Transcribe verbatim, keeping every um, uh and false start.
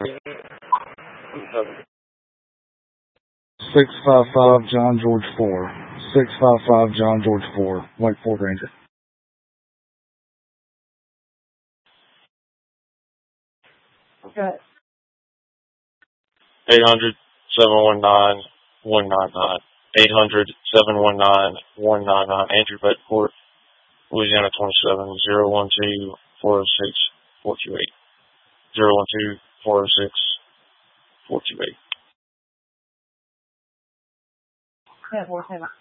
six five five John George four. six five five John George four. White Ford Ranger. Okay. eight hundred, seven one nine, one nine nine. eight hundred, seven one nine, one nine nine. Andrew Bedford, Louisiana twenty-seven, zero one two, four oh six, four two eight. zero one two, four oh six, four two eight. Yeah, four seven.